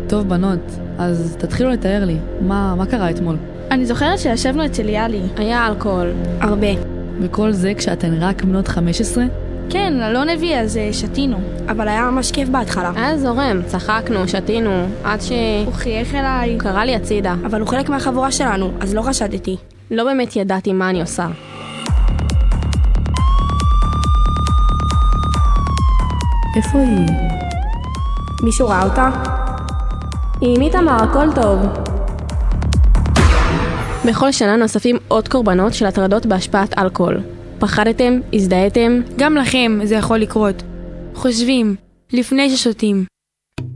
טוב בנות, אז תתחילו לתאר לי, מה קרה אתמול? אני זוכרת שישבנו אצל יאלי. היה אלכוהול. הרבה. וכל זה כשאתן רק בנות 15? כן, אלון הביא, אז שתינו. אבל היה ממש כיף בהתחלה. היה זורם, צחקנו, שתינו, עד הוא חייך אליי. קרא לי הצידה. אבל הוא חלק מהחבורה שלנו, אז לא חשדתי. לא באמת ידעתי מה אני עושה. איפה היא? מישהו ראה אותה? עם איתמר, הכל טוב. בכל שנה נוספים עוד קורבנות של הטרדות בהשפעת אלכוהול. פחדתם? הזדהיתם? גם לכם זה יכול לקרות. חושבים, לפני ששותים.